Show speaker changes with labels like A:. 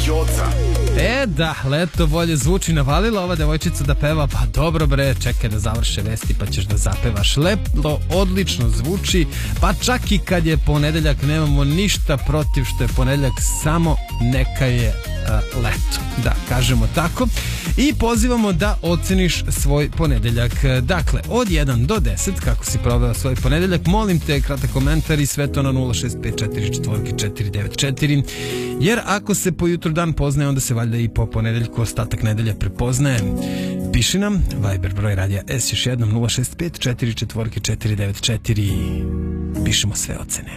A: Joca.
B: Da, leto bolje zvuči, navalila ova devojčica da peva, pa dobro bre, čekaj da završe vesti pa ćeš da zapevaš. Leto odlično zvuči, pa čak i kad je ponedeljak nemamo ništa protiv što je ponedeljak, samo neka je leto, da kažemo tako, i pozivamo da oceniš svoj ponedeljak. Dakle, od 1 do 10 kako si proveo svoj ponedeljak, molim te kratak komentar i sve to na 065449494, jer ako se po jutru dan poznaje, onda se valjda i po ponedeljku ostatak nedelje prepoznaje. Piši nam, Viber broj radija S još jednom 065449494. Pišemo sve ocene.